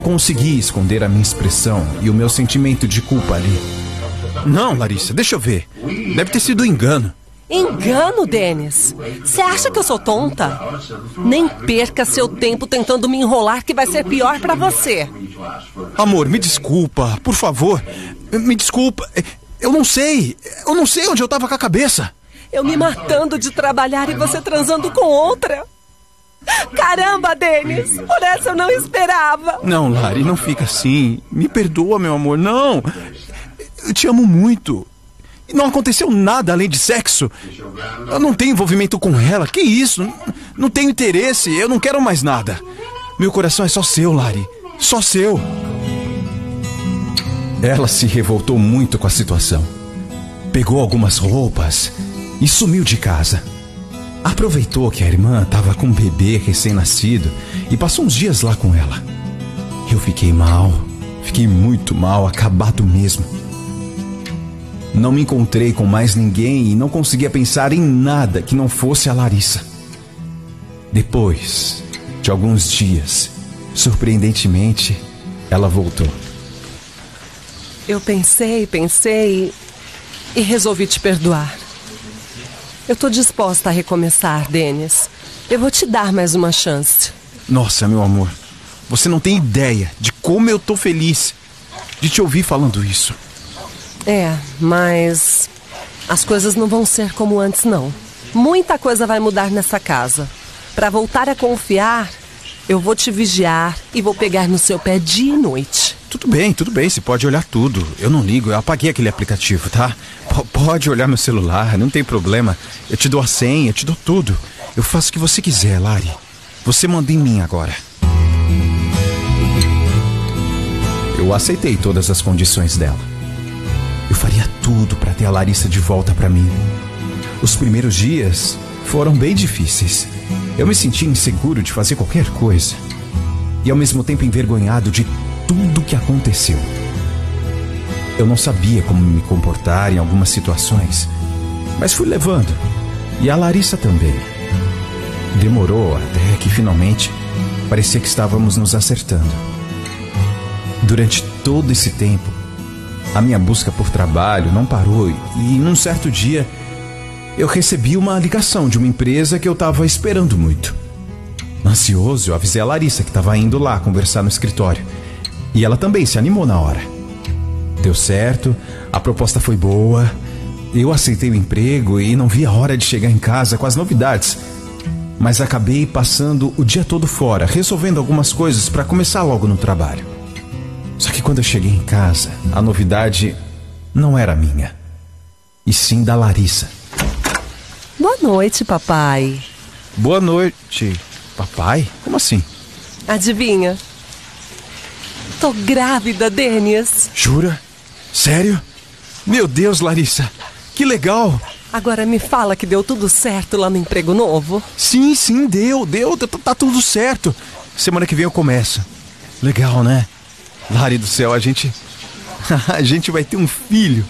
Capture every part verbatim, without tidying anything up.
Consegui esconder a minha expressão e o meu sentimento de culpa ali. Não, Larissa, deixa eu ver. Deve ter sido um engano. Engano, Denis? Você acha que eu sou tonta? Nem perca seu tempo tentando me enrolar, que vai ser pior pra você. Amor, me desculpa, por favor. Me desculpa. Eu não sei. Eu não sei onde eu tava com a cabeça. Eu me matando de trabalhar e você transando com outra. Caramba, Denis, por essa eu não esperava. Não, Lari, não fica assim. Me perdoa, meu amor, não. Eu te amo muito. Não aconteceu nada além de sexo. Eu não tenho envolvimento com ela. Que isso? Não tenho interesse. Eu não quero mais nada. Meu coração é só seu, Lari. Só seu. Ela se revoltou muito com a situação. Pegou algumas roupas e sumiu de casa. Aproveitou que a irmã estava com um bebê recém-nascido e passou uns dias lá com ela. Eu fiquei mal. Fiquei muito mal, acabado mesmo. Não me encontrei com mais ninguém e não conseguia pensar em nada que não fosse a Larissa. Depois de alguns dias, surpreendentemente, ela voltou. Eu pensei, pensei e resolvi te perdoar. Eu tô disposta a recomeçar, Denis. Eu vou te dar mais uma chance. Nossa, meu amor, você não tem ideia de como eu tô feliz de te ouvir falando isso. É, mas as coisas não vão ser como antes, não. Muita coisa vai mudar nessa casa. Pra voltar a confiar, eu vou te vigiar e vou pegar no seu pé dia e noite. Tudo bem, tudo bem, você pode olhar tudo. Eu não ligo, eu apaguei aquele aplicativo, tá? P- pode olhar meu celular, não tem problema. Eu te dou a senha, eu te dou tudo. Eu faço o que você quiser, Lari. Você manda em mim agora. Eu aceitei todas as condições dela. Eu faria tudo pra ter a Larissa de volta pra mim. Os primeiros dias foram bem difíceis. Eu me sentia inseguro de fazer qualquer coisa. E ao mesmo tempo envergonhado de tudo que aconteceu. Eu não sabia como me comportar em algumas situações, mas fui levando. E a Larissa também. Demorou até que finalmente parecia que estávamos nos acertando. Durante todo esse tempo, a minha busca por trabalho não parou e, num certo dia, eu recebi uma ligação de uma empresa que eu estava esperando muito. Ansioso, eu avisei a Larissa que estava indo lá conversar no escritório. E ela também se animou na hora. Deu certo, a proposta foi boa, eu aceitei o emprego e não vi a hora de chegar em casa com as novidades. Mas acabei passando o dia todo fora, resolvendo algumas coisas para começar logo no trabalho. Só que quando eu cheguei em casa, a novidade não era minha, e sim da Larissa. Boa noite, papai. Boa noite, papai? Como assim? Adivinha? Tô grávida, Denis. Jura? Sério? Meu Deus, Larissa, que legal! Agora me fala que deu tudo certo lá no emprego novo. Sim, sim, deu, deu, tá, tá tudo certo. Semana que vem eu começo. Legal, né? Lari do céu, a gente... a gente vai ter um filho.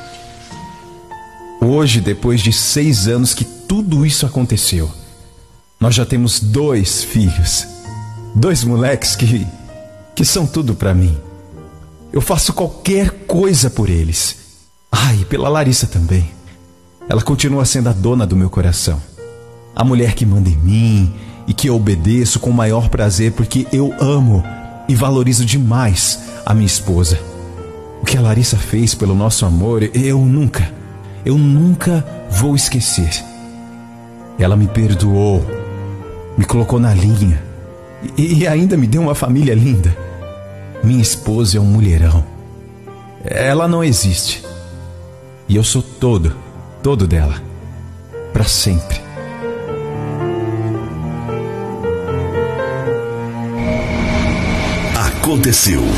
Hoje, depois de seis anos que tudo isso aconteceu, nós já temos dois filhos. Dois moleques que... que são tudo pra mim. Eu faço qualquer coisa por eles. Ah, e pela Larissa também. Ela continua sendo a dona do meu coração. A mulher que manda em mim e que eu obedeço com o maior prazer porque eu amo e valorizo demais a minha esposa. O que a Larissa fez pelo nosso amor, eu nunca, eu nunca vou esquecer. Ela me perdoou, me colocou na linha e, e ainda me deu uma família linda. Minha esposa é um mulherão. Ela não existe. E eu sou todo, todo dela. Pra sempre. Aconteceu